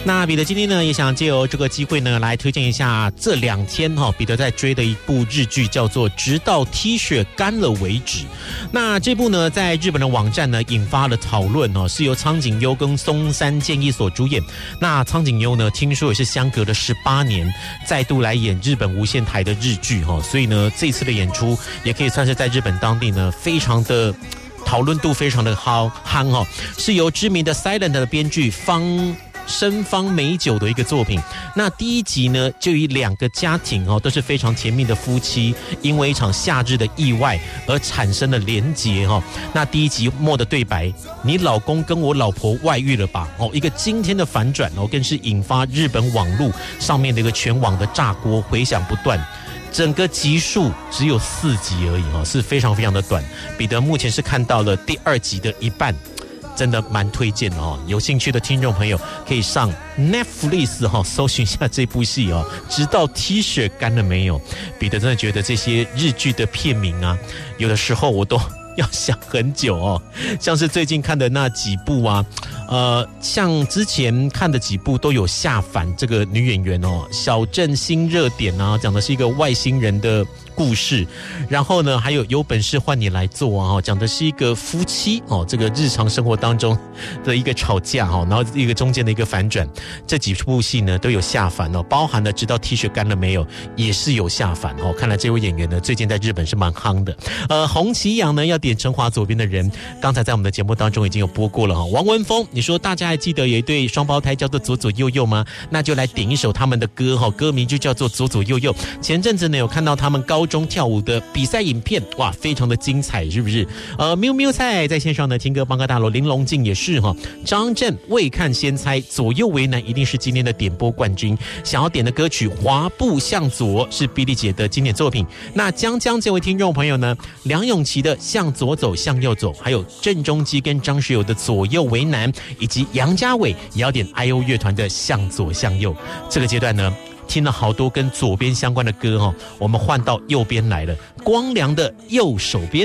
那彼得今天呢，也想借由这个机会呢，来推荐一下这2天彼得在追的一部日剧，叫做《直到 T 恤干了为止》。那这部呢，在日本的网站呢引发了讨论是由苍井优跟松山健一所主演。那苍井优呢，听说也是相隔了18年，再度来演日本无线台的日剧所以呢，这次的演出也可以算是在日本当地呢，非常的讨论度非常的夯是由知名的 Silent 的编剧深方美久的一个作品。那第一集呢，就以2个家庭都是非常甜蜜的夫妻，因为一场夏日的意外而产生了连结那第一集末的对白，你老公跟我老婆外遇了吧一个惊天的反转更是引发日本网络上面的一个全网的炸锅，回响不断。整个集数只有4集而已是非常非常的短。彼得目前是看到了第2集的一半，真的蛮推荐的有兴趣的听众朋友可以上 Netflix 搜寻一下这部戏直到 T 恤干了没有。彼得真的觉得这些日剧的片名啊，有的时候我都要想很久像是最近看的那几部啊，像之前看的几部都有下凡这个女演员小镇新热点啊，讲的是一个外星人的故事。然后呢，还有本事换你来做啊，讲的是一个夫妻这个日常生活当中的一个吵架然后一个中间的一个反转。这几部戏呢都有下凡包含了直到 T 恤干了没有也是有下凡看来这位演员呢最近在日本是蛮夯的。洪启阳呢要点陈华左边的人，刚才在我们的节目当中已经有播过了王文峰，你说大家还记得有一对双胞胎叫做左左右右吗？那就来点一首他们的歌歌名就叫做左左右右。前阵子呢有看到他们高中跳舞的比赛影片，哇，非常的精彩，是不是？喵喵菜在线上呢听歌帮歌大罗林龙静也是张震未看先猜左右为难，一定是今天的点播冠军。想要点的歌曲滑步向左是碧丽姐的经典作品。那江江这位听众朋友呢，梁咏琪的向左走向右走，还有郑中基跟张学友的左右为难，以及杨家伟也要点 IO 乐团的向左向右。这个阶段呢听了好多跟左边相关的歌我们换到右边来了，光良的右手边。